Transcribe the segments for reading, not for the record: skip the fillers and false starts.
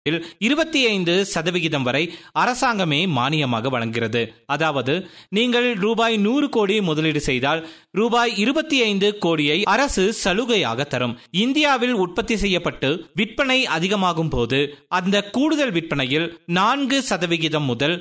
25% வரை அரசாங்கமே மானியமாக வழங்குகிறது. அதாவது நீங்கள் ரூபாய் 100 கோடி முதலீடு செய்தால் ரூபாய் 25 கோடியை அரசு சலுகையாக தரும். இந்தியாவில் உற்பத்தி செய்யப்பட்டு விற்பனை அதிகமாகும் போது அந்த கூடுதல் விற்பனையில் 4% முதல்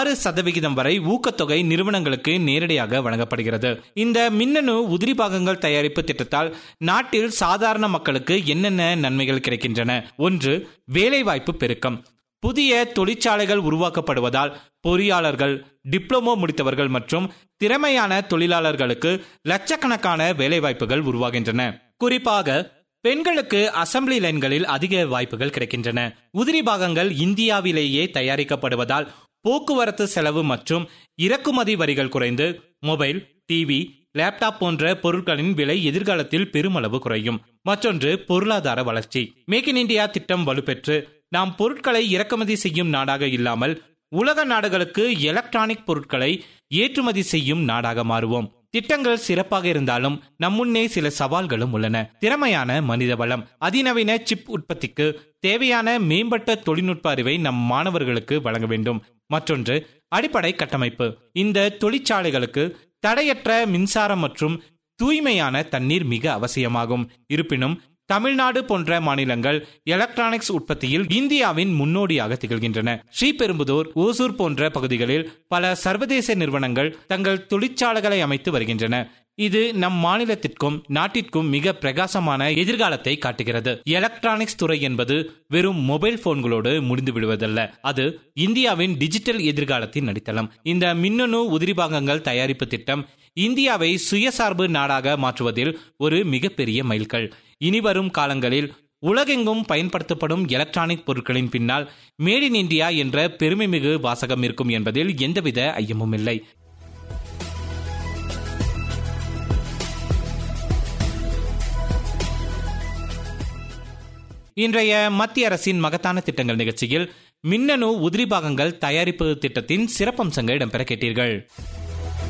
6% வரை ஊக்கத்தொகை நிறுவனங்களுக்கு நேரடியாக வழங்கப்படுகிறது. இந்த மின்னணு உதிரி பாகங்கள் தயாரிப்பு திட்டத்தால் நாட்டில் சாதாரண மக்களுக்கு என்னென்ன நன்மைகள் கிடைக்கின்றன? 1. வேலைவாய்ப்பு பெருக்கம். புதிய தொழிற்சாலைகள் உருவாக்கப்படுவதால் பொறியாளர்கள், டிப்ளமோ முடித்தவர்கள் மற்றும் திறமையான தொழிலாளர்களுக்கு லட்சக்கணக்கான வேலைவாய்ப்புகள் உருவாகின்றன. குறிப்பாக பெண்களுக்கு அசம்பிளி லைன்களில் அதிக வாய்ப்புகள் கிடைக்கின்றன. உதிரி பாகங்கள் இந்தியாவிலேயே தயாரிக்கப்படுவதால் போக்குவரத்து செலவு மற்றும் இறக்குமதி வரிகள் குறைந்து மொபைல், டிவி, லேப்டாப் போன்ற பொருட்களின் விலை எதிர்காலத்தில் பெருமளவு குறையும். மற்றொன்று பொருளாதார வளர்ச்சி. மேக் இன் இந்தியா திட்டம் வலுப்பெற்று நாம் பொருட்களை இறக்குமதி செய்யும் நாடாக இல்லாமல் உலக நாடுகளுக்கு எலக்ட்ரானிக் பொருட்களை ஏற்றுமதி செய்யும் நாடாக மாறுவோம். திட்டங்கள் சிறப்பாக இருந்தாலும் நம்முன்னே சில சவால்களும் உள்ளன. திறமையான மனித வளம். அதிநவீன சிப் உற்பத்திக்கு தேவையான மேம்பட்ட தொழில்நுட்ப அறிவை நம் மாணவர்களுக்கு வழங்க வேண்டும். மற்றொன்று அடிப்படை கட்டமைப்பு. இந்த தொழிற்சாலைகளுக்கு தடையற்ற மின்சாரம் மற்றும் தூய்மையான தண்ணீர் மிக அவசியமாகும். இருப்பினும் தமிழ்நாடு போன்ற மாநிலங்கள் எலக்ட்ரானிக்ஸ் உற்பத்தியில் இந்தியாவின் முன்னோடியாக திகழ்கின்றன. ஸ்ரீபெரும்புதூர், ஓசூர் போன்ற பகுதிகளில் பல சர்வதேச நிறுவனங்கள் தங்கள் தொழிற்சாலைகளை அமைத்து வருகின்றன. இது நம் மாநிலத்திற்கும் நாட்டிற்கும் மிக பிரகாசமான எதிர்காலத்தை காட்டுகிறது. எலக்ட்ரானிக்ஸ் துறை என்பது வெறும் மொபைல் போன்களோடு முடிந்து விடுவதல்ல, அது இந்தியாவின் டிஜிட்டல் எதிர்காலத்தின் அடித்தளம். இந்த மின்னணு உதிரி பாகங்கள் தயாரிப்பு திட்டம் இந்தியாவை சுயசார்பு நாடாக மாற்றுவதில் ஒரு மிகப்பெரிய மைல்கல். இனிவரும் காலங்களில் உலகெங்கும் பயன்படுத்தப்படும் எலக்ட்ரானிக் பொருட்களின் பின்னால் மேட் இன் இந்தியா என்ற பெருமைமிகு வாசகம் இருக்கும் என்பதில் எந்தவித ஐயமும் இல்லை. இன்றைய மத்திய அரசின் மகத்தான திட்டங்கள் நிகழ்ச்சியில் மின்னணு உதிரி பாகங்கள் தயாரிப்பு திட்டத்தின் சிறப்பம்சங்கள் இடம்பெற கேட்டீர்கள்.